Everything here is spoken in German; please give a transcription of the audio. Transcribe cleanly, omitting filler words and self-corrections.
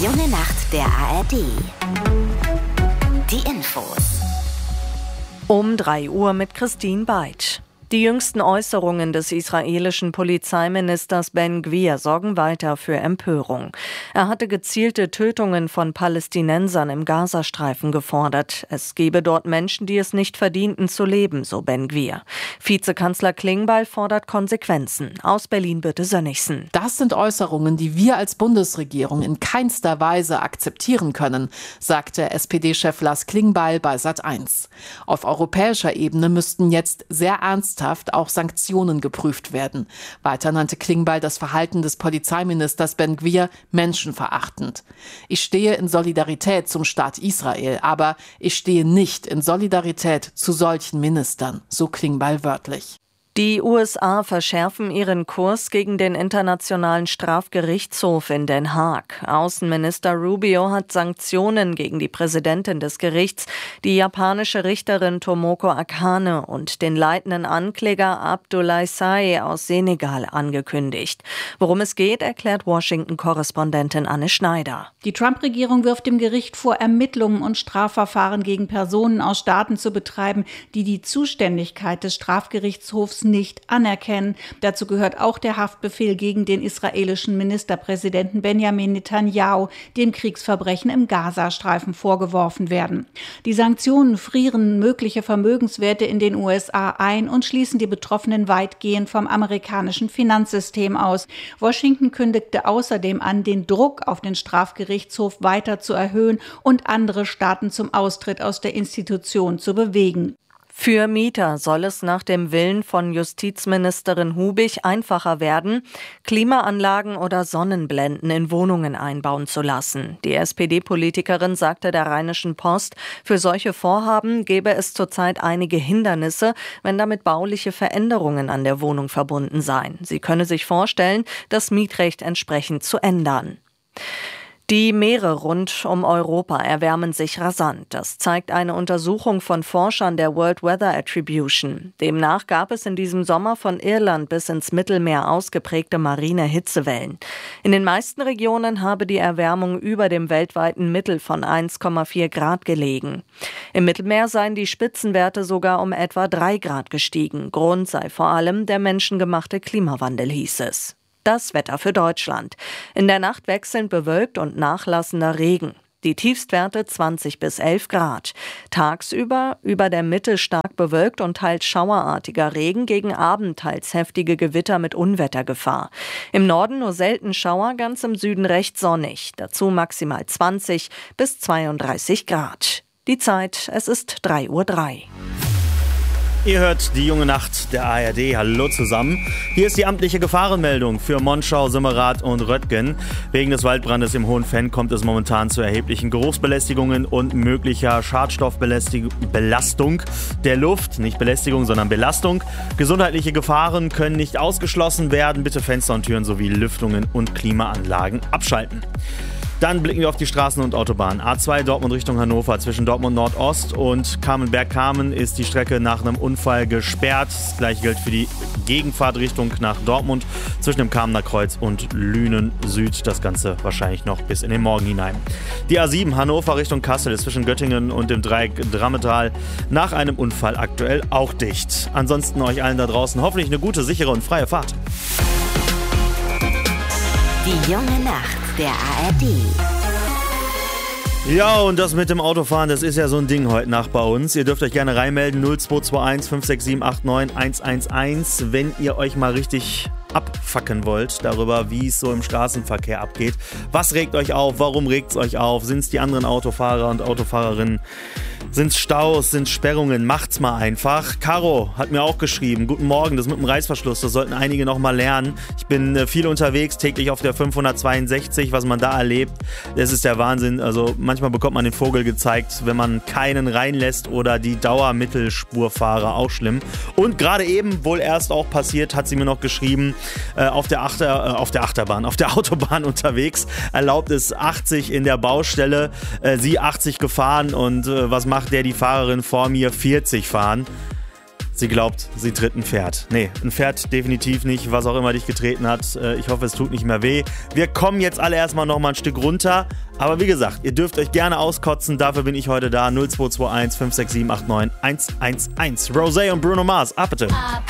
Die junge Nacht der ARD. Die Infos. Um 3 Uhr mit Christine Beitsch. Die jüngsten Äußerungen des israelischen Polizeiministers Ben Gvir sorgen weiter für Empörung. Er hatte gezielte Tötungen von Palästinensern im Gazastreifen gefordert. Es gebe dort Menschen, die es nicht verdienten zu leben, so Ben Gvir. Vizekanzler Klingbeil fordert Konsequenzen. Aus Berlin Birte Sönnigsen. Das sind Äußerungen, die wir als Bundesregierung in keinster Weise akzeptieren können, sagte SPD-Chef Lars Klingbeil bei Sat.1. Auf europäischer Ebene müssten jetzt sehr ernsthaft auch Sanktionen geprüft werden. Weiter nannte Klingbeil das Verhalten des Polizeiministers Ben Gvir menschenverachtend. Ich stehe in Solidarität zum Staat Israel, aber ich stehe nicht in Solidarität zu solchen Ministern, so Klingbeil wörtlich. Die USA verschärfen ihren Kurs gegen den Internationalen Strafgerichtshof in Den Haag. Außenminister Rubio hat Sanktionen gegen die Präsidentin des Gerichts, die japanische Richterin Tomoko Akane und den leitenden Ankläger Abdoulaye Sae aus Senegal angekündigt. Worum es geht, erklärt Washington-Korrespondentin Anne Schneider. Die Trump-Regierung wirft dem Gericht vor, Ermittlungen und Strafverfahren gegen Personen aus Staaten zu betreiben, die die Zuständigkeit des Strafgerichtshofs nicht anerkennen. Dazu gehört auch der Haftbefehl gegen den israelischen Ministerpräsidenten Benjamin Netanyahu, dem Kriegsverbrechen im Gazastreifen vorgeworfen werden. Die Sanktionen frieren mögliche Vermögenswerte in den USA ein und schließen die Betroffenen weitgehend vom amerikanischen Finanzsystem aus. Washington kündigte außerdem an, den Druck auf den Strafgerichtshof weiter zu erhöhen und andere Staaten zum Austritt aus der Institution zu bewegen. Für Mieter soll es nach dem Willen von Justizministerin Hubig einfacher werden, Klimaanlagen oder Sonnenblenden in Wohnungen einbauen zu lassen. Die SPD-Politikerin sagte der Rheinischen Post, für solche Vorhaben gäbe es zurzeit einige Hindernisse, wenn damit bauliche Veränderungen an der Wohnung verbunden seien. Sie könne sich vorstellen, das Mietrecht entsprechend zu ändern. Die Meere rund um Europa erwärmen sich rasant. Das zeigt eine Untersuchung von Forschern der World Weather Attribution. Demnach gab es in diesem Sommer von Irland bis ins Mittelmeer ausgeprägte marine Hitzewellen. In den meisten Regionen habe die Erwärmung über dem weltweiten Mittel von 1,4 Grad gelegen. Im Mittelmeer seien die Spitzenwerte sogar um etwa 3 Grad gestiegen. Grund sei vor allem der menschengemachte Klimawandel, hieß es. Das Wetter für Deutschland. In der Nacht wechselnd bewölkt und nachlassender Regen. Die Tiefstwerte 20 bis 11 Grad. Tagsüber über der Mitte stark bewölkt und teils schauerartiger Regen, gegen Abend teils heftige Gewitter mit Unwettergefahr. Im Norden nur selten Schauer, ganz im Süden recht sonnig. Dazu maximal 20 bis 32 Grad. Die Zeit, es ist 3:03 Uhr. Ihr hört die junge Nacht der ARD. Hallo zusammen. Hier ist die amtliche Gefahrenmeldung für Monschau, Simmerath und Röttgen. Wegen des Waldbrandes im Hohenfenn kommt es momentan zu erheblichen Geruchsbelästigungen und möglicher Schadstoffbelastung der Luft. Nicht Belästigung, sondern Belastung. Gesundheitliche Gefahren können nicht ausgeschlossen werden. Bitte Fenster und Türen sowie Lüftungen und Klimaanlagen abschalten. Dann blicken wir auf die Straßen und Autobahnen. A2 Dortmund Richtung Hannover. Zwischen Dortmund Nordost und Kamenberg-Kamen ist die Strecke nach einem Unfall gesperrt. Das gleiche gilt für die Gegenfahrtrichtung nach Dortmund zwischen dem Kamener Kreuz und Lünen Süd. Das Ganze wahrscheinlich noch bis in den Morgen hinein. Die A7 Hannover Richtung Kassel ist zwischen Göttingen und dem Dreieck Drammetal nach einem Unfall aktuell auch dicht. Ansonsten euch allen da draußen hoffentlich eine gute, sichere und freie Fahrt. Die junge Nacht der ARD. Ja, und das mit dem Autofahren, das ist ja so ein Ding heute Nacht bei uns. Ihr dürft euch gerne reinmelden, 0221 567 89 111, wenn ihr euch mal richtig abfacken wollt darüber, wie es so im Straßenverkehr abgeht. Was regt euch auf? Warum regt es euch auf? Sind es die anderen Autofahrer und Autofahrerinnen? Sind es Staus? Sind es Sperrungen? Macht's mal einfach. Caro hat mir auch geschrieben, guten Morgen, das mit dem Reißverschluss, das sollten einige noch mal lernen. Ich bin viel unterwegs, täglich auf der 562, was man da erlebt, das ist der Wahnsinn. Also manchmal bekommt man den Vogel gezeigt, wenn man keinen reinlässt oder die Dauermittelspurfahrer, auch schlimm. Und gerade eben, wohl erst auch passiert, hat sie mir noch geschrieben, auf der Autobahn unterwegs, erlaubt es 80 in der Baustelle, sie 80 gefahren und was macht die Fahrerin vor mir? 40 fahren. Sie glaubt, sie tritt ein Pferd. Nee, ein Pferd definitiv nicht, was auch immer dich getreten hat. Ich hoffe, es tut nicht mehr weh. Wir kommen jetzt alle erstmal noch mal ein Stück runter. Aber wie gesagt, ihr dürft euch gerne auskotzen. Dafür bin ich heute da. 0221 567 89 111. Rosé und Bruno Mars. Ab bitte.